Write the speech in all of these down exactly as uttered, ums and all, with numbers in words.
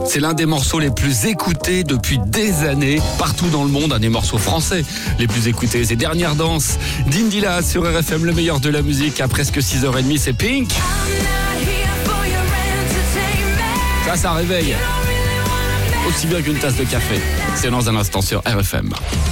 C'est l'un des morceaux les plus écoutés depuis des années, partout dans le monde, un des morceaux français les plus écoutés. Et Dernière danse d'Indila sur R F M, le meilleur de la musique, à presque six heures trente, c'est Pink. Ça, ça réveille. Aussi bien qu'une tasse de café. C'est dans un instant sur R F M.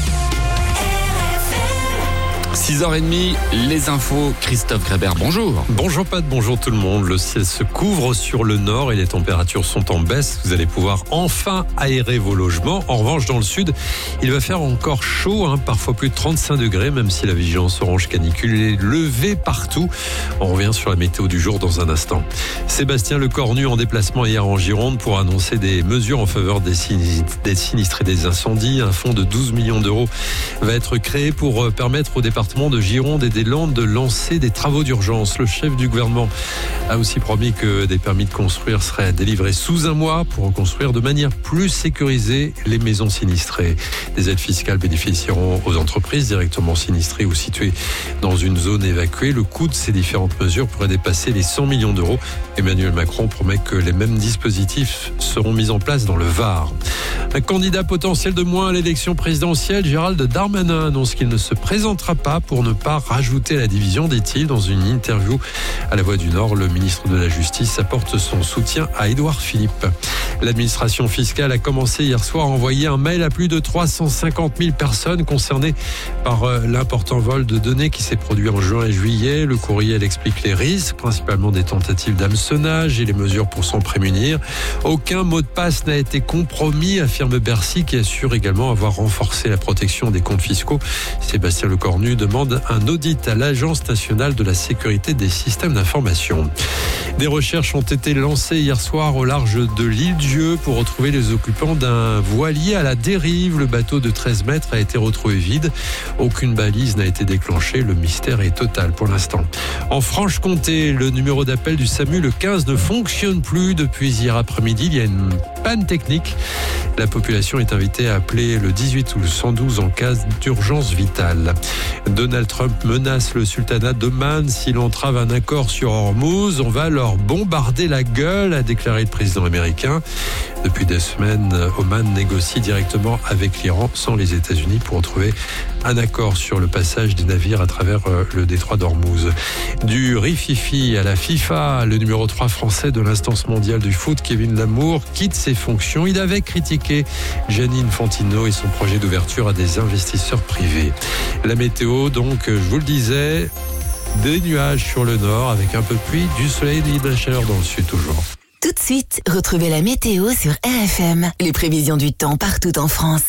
six heures trente, les infos, Christophe Grébert, bonjour. Bonjour Pat, bonjour tout le monde. Le ciel se couvre sur le nord et les températures sont en baisse. Vous allez pouvoir enfin aérer vos logements. En revanche, dans le sud, il va faire encore chaud, hein, parfois plus de trente-cinq degrés, même si la vigilance orange canicule est levée partout. On revient sur la météo du jour dans un instant. Sébastien Lecornu en déplacement hier en Gironde pour annoncer des mesures en faveur des sinistrés des incendies. Un fonds de douze millions d'euros va être créé pour permettre au département de Gironde et des Landes de lancer des travaux d'urgence. Le chef du gouvernement a aussi promis que des permis de construire seraient délivrés sous un mois pour reconstruire de manière plus sécurisée les maisons sinistrées. Des aides fiscales bénéficieront aux entreprises directement sinistrées ou situées dans une zone évacuée. Le coût de ces différentes mesures pourrait dépasser les cent millions d'euros. Emmanuel Macron promet que les mêmes dispositifs seront mis en place dans le Var. Un candidat potentiel de moins à l'élection présidentielle, Gérald Darmanin, annonce qu'il ne se présentera pas pour ne pas rajouter la division, dit-il. Dans une interview à La Voix du Nord, le ministre de la Justice apporte son soutien à Édouard Philippe. L'administration fiscale a commencé hier soir à envoyer un mail à plus de trois cent cinquante mille personnes concernées par l'important vol de données qui s'est produit en juin et juillet. Le courriel explique les risques, principalement des tentatives d'hameçonnage et les mesures pour s'en prémunir. Aucun mot de passe n'a été compromis, affirme Bercy, qui assure également avoir renforcé la protection des comptes fiscaux. Sébastien Lecornu demande un audit à l'Agence nationale de la sécurité des systèmes d'information. Des recherches ont été lancées hier soir au large de l'île Dieu pour retrouver les occupants d'un voilier à la dérive. Le bateau de treize mètres a été retrouvé vide. Aucune balise n'a été déclenchée. Le mystère est total pour l'instant. En Franche-Comté, le numéro d'appel du SAMU, le quinze, ne fonctionne plus depuis hier après-midi. Il y a une panne technique. La population est invitée à appeler le dix-huit ou le cent douze en cas d'urgence vitale. Donald Trump menace le sultanat d'Oman s'il entrave un accord sur Hormuz. On va leur bombarder la gueule, a déclaré le président américain. Depuis des semaines, Oman négocie directement avec l'Iran sans les États-Unis pour trouver un accord sur le passage des navires à travers le détroit d'Ormuz. Du rififi à la FIFA, le numéro trois français de l'instance mondiale du foot, Kevin Lamour, quitte ses fonctions. Il avait critiqué Gianni Infantino et son projet d'ouverture à des investisseurs privés. La météo, donc, je vous le disais, des nuages sur le nord avec un peu de pluie, du soleil et de la chaleur dans le sud toujours. Tout de suite, retrouvez la météo sur R F M. Les prévisions du temps partout en France.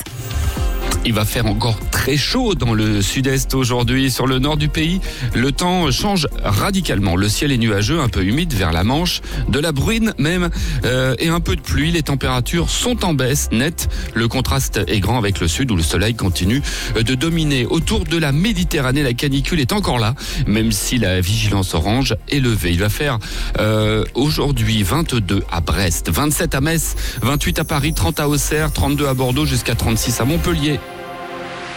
Il va faire encore très chaud dans le sud-est aujourd'hui. Sur le nord du pays, le temps change radicalement. Le ciel est nuageux, un peu humide vers la Manche, de la bruine même euh, et un peu de pluie. Les températures sont en baisse nette. Le contraste est grand avec le sud où le soleil continue de dominer. Autour de la Méditerranée, la canicule est encore là, même si la vigilance orange est levée. Il va faire euh, aujourd'hui vingt-deux à Brest, vingt-sept à Metz, vingt-huit à Paris, trente à Auxerre, trente-deux à Bordeaux jusqu'à trente-six à Montpellier.